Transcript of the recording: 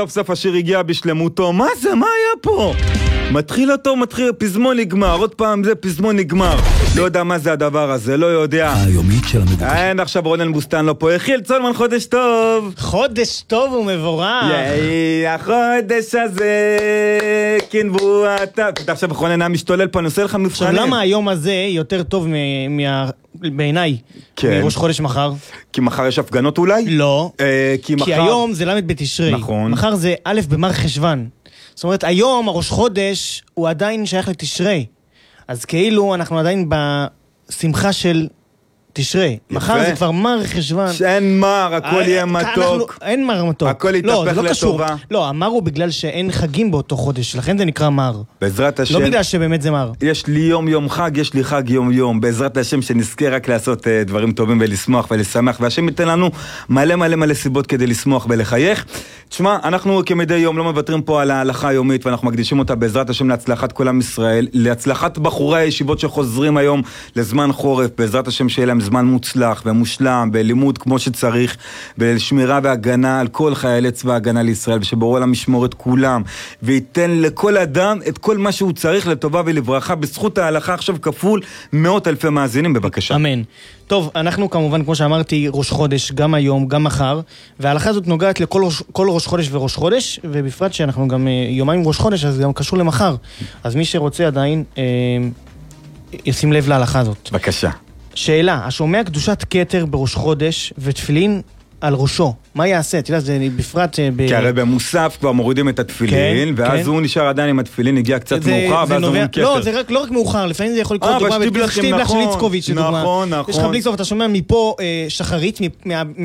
סוף סוף השיר הגיע בשלמותו. מה זה? מה היה פה? מתחיל פזמון נגמר, עוד פעם זה פזמון נגמר. לא יודע מה זה הדבר הזה, לא יודע. היומית של המבוקש. אין עכשיו רונן בוסטן לא פה. יחיאל צולמן, חודש טוב. חודש טוב ומבורך. החודש הזה כנבואתה. עכשיו רונן משתולל פה, אני עושה לך מבחנים. למה היום הזה יותר טוב בעיניי מראש חודש מחר? כי מחר יש הפגנות אולי? לא. כי היום זה למד בתשרי. נכון. מחר זה א' במר חשוון. זאת אומרת, היום הראש חודש הוא עדיין שייך לתשרי. אז כאילו אנחנו עדיין בשמחה של תשרי. מחר זה כבר מר חשוון. שאין מר, הכל יהיה מתוק. אין מר מתוק. הכל יתהפך לטובה. לא, המר הוא בגלל שאין חגים באותו חודש, לכן זה נקרא מר. בעזרת השם. לא בגלל שבאמת זה מר. יש לי יום חג, יש לי חג יום. בעזרת השם שנזכה רק לעשות דברים טובים ולשמוח ולשמח, והשם ייתן לנו מלא סיבות כדי לשמוח ולחייך. תשמע, אנחנו כמדי יום לא מוותרים פה על ההלכה היומית, ואנחנו מקדישים אותה בעזרת השם להצלחת כל עם ישראל, להצלחת בחורי הישיבות שחוזרים היום לזמן חורף, בעזרת השם שיהיה להם זמן מוצלח ומושלם, בלימוד כמו שצריך, ולשמירה והגנה על כל חיילי צבא הגנה לישראל, ושבורא לה משמור את כולם, וייתן לכל אדם את כל מה שהוא צריך לטובה ולברכה, בזכות ההלכה עכשיו כפול 100,000 מאזינים, בבקשה. אמן. טוב, אנחנו כמובן, כמו שאמרתי, ראש חודש, גם היום, גם מחר, וההלכה הזאת נוגעת לכל ראש חודש וראש חודש, ובפרט שאנחנו גם יומיים ראש חודש, אז זה גם קשור למחר. אז מי שרוצה עדיין, ישים לב להלכה הזאת. בבקשה. שאלה, השומע קדושת כתר בראש חודש ותפילין על ראשו, מה יעשה? אתה יודע, זה בפרט כי הרי במוסף כבר מורידים את התפילין, ואז הוא נשאר עדיין עם התפילין, הגיע קצת מאוחר, ואז אומרים כתר. לא, זה לא רק מאוחר, לפעמים זה יכול לקרות דוגמה, בשטיבלך של ליצקוביץ', לדוגמה. יש לך בלי סוף, אתה שומע מפה שחרית,